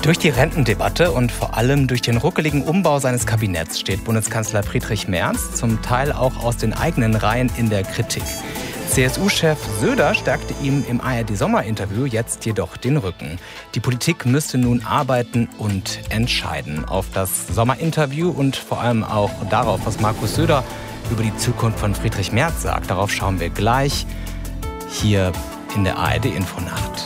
Durch die Rentendebatte und vor allem durch den ruckeligen Umbau seines Kabinetts steht Bundeskanzler Friedrich Merz zum Teil auch aus den eigenen Reihen in der Kritik. CSU-Chef Söder stärkte ihm im ARD-Sommerinterview jetzt jedoch den Rücken. Die Politik müsste nun arbeiten und entscheiden. Auf das Sommerinterview und vor allem auch darauf, was Markus Söder über die Zukunft von Friedrich Merz sagt, darauf schauen wir gleich hier in der ARD-Infonacht.